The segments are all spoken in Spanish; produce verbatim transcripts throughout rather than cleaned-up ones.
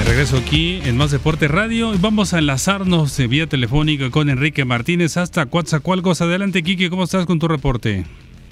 regreso aquí en Más Deporte Radio y vamos a enlazarnos de vía telefónica con Enrique Martínez hasta Coatzacoalcos. Adelante, Quique, ¿cómo estás con tu reporte?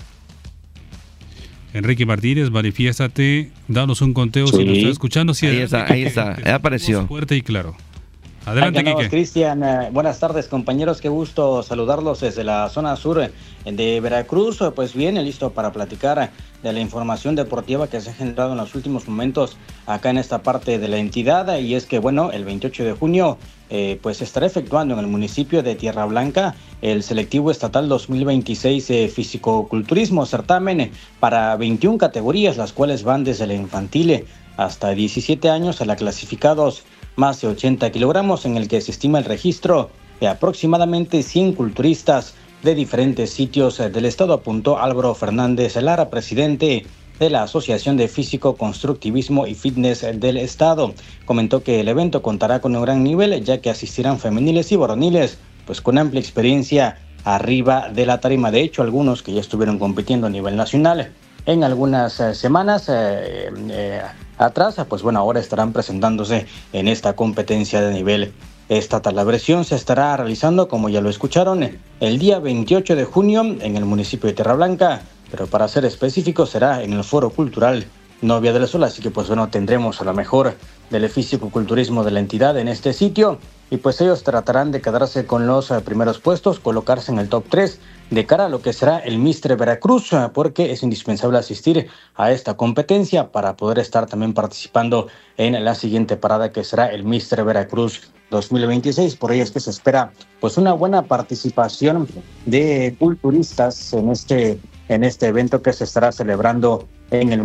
Enrique Martínez, manifiéstate, danos un conteo sí. si nos estás escuchando. Sí, ahí está, ahí está, ahí apareció. Fuerte y claro. Adelante, Quique. Cristian, eh, buenas tardes, compañeros, qué gusto saludarlos desde la zona sur de Veracruz. Pues bien, listo para platicar de la información deportiva que se ha generado en los últimos momentos acá en esta parte de la entidad. Y es que, bueno, el veintiocho de junio, eh, pues estará efectuando en el municipio de Tierra Blanca el selectivo estatal dos mil veintiséis de fisicoculturismo, certamen para veintiuna categorías, las cuales van desde la infantil hasta diecisiete años a la clasificados más de ochenta kilogramos, en el que se estima el registro de aproximadamente cien culturistas de diferentes sitios del estado, apuntó Álvaro Fernández Lara, presidente de la Asociación de Físico, Constructivismo y Fitness del estado. Comentó que el evento contará con un gran nivel, ya que asistirán femeniles y varoniles, pues con amplia experiencia arriba de la tarima. De hecho, algunos que ya estuvieron compitiendo a nivel nacional en algunas eh, semanas eh, eh, atrás, pues bueno, ahora estarán presentándose en esta competencia de nivel estatal. La versión se estará realizando, como ya lo escucharon, el día veintiocho de junio en el municipio de Tierra Blanca, pero para ser específico será en el Foro Cultural Novia del Sol, así que pues bueno, tendremos a lo mejor del fisicoculturismo de la entidad en este sitio, y pues ellos tratarán de quedarse con los uh, primeros puestos, colocarse en el top tres de cara a lo que será el Mister Veracruz, uh, porque es indispensable asistir a esta competencia para poder estar también participando en la siguiente parada, que será el Mister Veracruz dos mil veintiséis. Por ello es que se espera pues una buena participación de culturistas en este, en este evento que se estará celebrando en el